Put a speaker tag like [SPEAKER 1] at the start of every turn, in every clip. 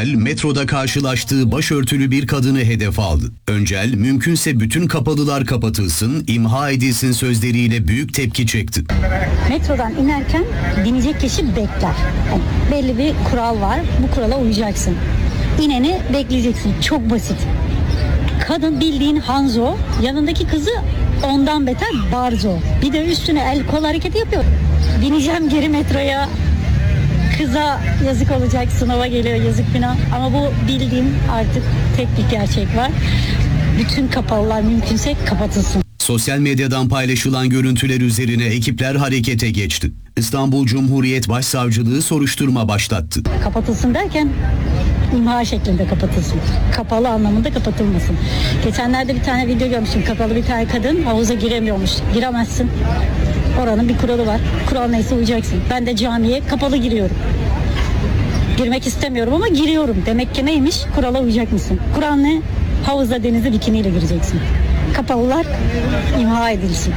[SPEAKER 1] Öncel, metroda karşılaştığı başörtülü bir kadını hedef aldı. Öncel, mümkünse bütün kapalılar kapatılsın, imha edilsin sözleriyle büyük tepki çekti.
[SPEAKER 2] Metrodan inerken binecek kişi bekler. Yani belli bir kural var, bu kurala uyacaksın. İneni bekleyeceksin, çok basit. Kadın bildiğin Hanzo, yanındaki kızı ondan beter Barzo. Bir de üstüne el kol hareketi yapıyor. Bineceğim geri metroya. Kıza yazık olacak, sınava geliyor, yazık günah. Ama bu bildiğim artık tek bir gerçek var. Bütün kapalılar mümkünse kapatılsın.
[SPEAKER 1] Sosyal medyadan paylaşılan görüntüler üzerine ekipler harekete geçti. İstanbul Cumhuriyet Başsavcılığı soruşturma başlattı.
[SPEAKER 2] Kapatılsın derken imha şeklinde kapatılsın. Kapalı anlamında kapatılmasın. Geçenlerde bir tane video görmüştüm. Kapalı bir tane kadın havuza giremiyormuş. Giremezsin. Oranın bir kuralı var. Kural neyse uyacaksın. Ben de camiye kapalı giriyorum. Girmek istemiyorum ama giriyorum. Demek ki neymiş? Kurala uyacak mısın? Kural ne? Havuza, denize bikiniyle gireceksin. Kapalılar imha edilsin.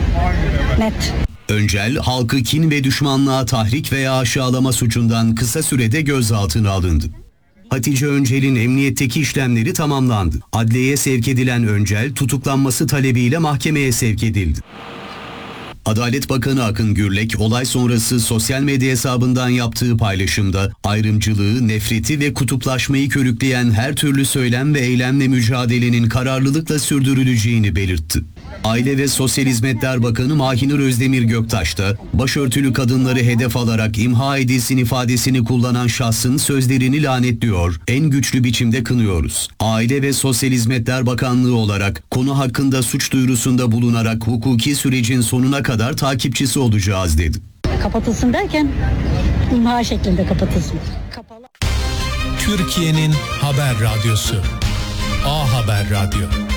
[SPEAKER 2] Net.
[SPEAKER 1] Öncel, halkı kin ve düşmanlığa tahrik veya aşağılama suçundan kısa sürede gözaltına alındı. Hatice Öncel'in emniyetteki işlemleri tamamlandı. Adliyeye sevk edilen Öncel, tutuklanması talebiyle mahkemeye sevk edildi. Adalet Bakanı Akın Gürlek, olay sonrası sosyal medya hesabından yaptığı paylaşımda ayrımcılığı, nefreti ve kutuplaşmayı körükleyen her türlü söylem ve eylemle mücadelenin kararlılıkla sürdürüleceğini belirtti. Aile ve Sosyal Hizmetler Bakanı Mahinur Özdemir Göktaş da başörtülü kadınları hedef alarak imha edilsin ifadesini kullanan şahsın sözlerini lanetliyor, en güçlü biçimde kınıyoruz. Aile ve Sosyal Hizmetler Bakanlığı olarak konu hakkında suç duyurusunda bulunarak hukuki sürecin sonuna kadar takipçisi olacağız dedi.
[SPEAKER 2] Kapatılsın derken imha şeklinde kapatılsın.
[SPEAKER 3] Türkiye'nin haber radyosu A Haber Radyo.